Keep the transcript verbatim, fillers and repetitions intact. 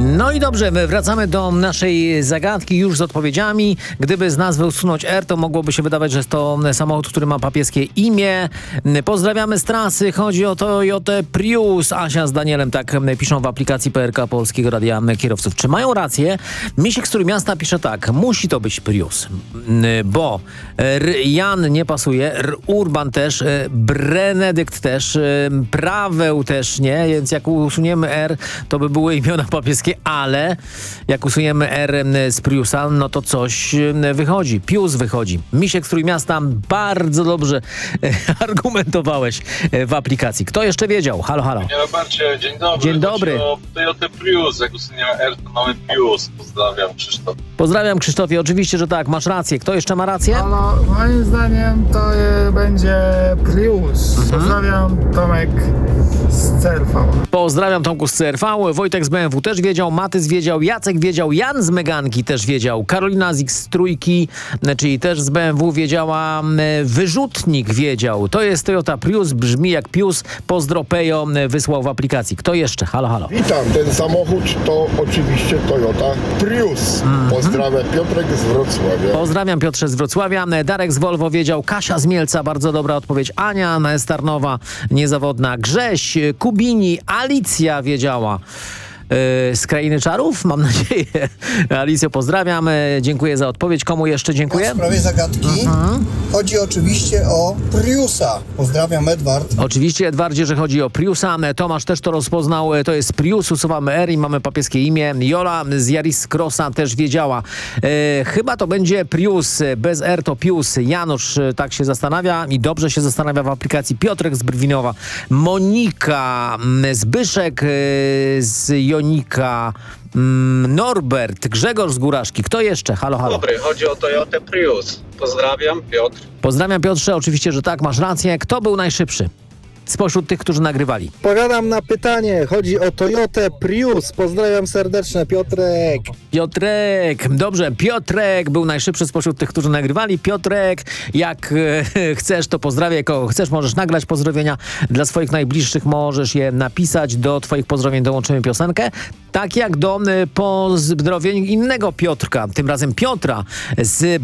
No i dobrze, wracamy do naszej zagadki już z odpowiedziami. Gdyby z nazwy usunąć R, to mogłoby się wydawać, że jest to samochód, który ma papieskie imię. Pozdrawiamy z trasy. Chodzi o Toyotę Prius. Asia z Danielem tak piszą w aplikacji P R K Polskiego Radia Kierowców. Czy mają rację? Misiek z Trójmiasta pisze tak. Musi to być Prius, bo R, Jan nie pasuje, R, Urban też, Benedykt też, Praweł też nie, więc jak usuniemy R, to by były imiona papieskie, ale jak usuniemy R z Priusa, no to coś wychodzi. Pius wychodzi. Misiek z Trójmiasta, bardzo dobrze argumentowałeś w aplikacji. Kto jeszcze wiedział? Halo, halo. Panie Robercie, dzień dobry. Dzień dobry. O Toyotę Prius, jak usuniemy R, to mamy Pius. Pozdrawiam, Krzysztof. Pozdrawiam, Krzysztofie. Oczywiście, że tak, masz rację. Kto jeszcze ma rację? Halo, moim zdaniem to e, będzie Prius. Mhm. Pozdrawiam, Tomek z C R V. Pozdrawiam Tomku z C R V. Wojtek z B M W też wiedział, Matys wiedział, Jacek wiedział, Jan z Meganki też wiedział, Karolina z X trójki, czyli też z B M W wiedziała, Wyrzutnik wiedział. To jest Toyota Prius, brzmi jak Pius. Pozdro Pejo wysłał w aplikacji. Kto jeszcze? Halo, halo. Witam, ten samochód to oczywiście Toyota Prius. Pozdrawiam, Piotrek z Wrocławia. Pozdrawiam, Piotrze z Wrocławia. Darek z Volvo wiedział, Kasia z Mielca, bardzo dobra odpowiedź. Ania z Tarnowa, niezawodna. Grześ, Kubini, Alicja wiedziała. Yy, z Krainy Czarów, mam nadzieję. Alicjo, pozdrawiam. Dziękuję za odpowiedź. Komu jeszcze dziękuję? W sprawie zagadki mhm. chodzi oczywiście o Priusa. Pozdrawiam, Edward. Oczywiście, Edwardzie, że chodzi o Priusa. Tomasz też to rozpoznał. To jest Prius. Usuwamy R i mamy papieskie imię. Jola z Yaris Crossa też wiedziała. E, chyba to będzie Prius. Bez R to Pius. Janusz tak się zastanawia i dobrze się zastanawia w aplikacji. Piotrek z Brwinowa. Monika, Zbyszek z Jonika, Norbert, Grzegorz z Góraszki. Kto jeszcze? Halo, halo. Dobry, chodzi o Toyotę Prius. Pozdrawiam, Piotr. Pozdrawiam, Piotrze. Oczywiście, że tak, masz rację. Kto był najszybszy spośród tych, którzy nagrywali? Odpowiadam na pytanie. Chodzi o Toyotę Prius. Pozdrawiam serdecznie, Piotrek. Piotrek. Dobrze, Piotrek był najszybszy spośród tych, którzy nagrywali. Piotrek, jak e, chcesz, to pozdrawiaj kogo chcesz. Możesz nagrać pozdrowienia dla swoich najbliższych. Możesz je napisać. Do twoich pozdrowień dołączymy piosenkę. Tak jak do e, pozdrowień innego Piotrka. Tym razem Piotra z